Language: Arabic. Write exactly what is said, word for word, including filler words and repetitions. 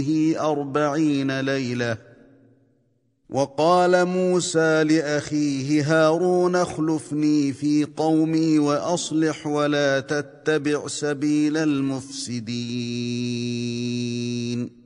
أربعين ليلة. وقال موسى لأخيه هارون اخلفني في قومي وأصلح ولا تتبع سبيل المفسدين.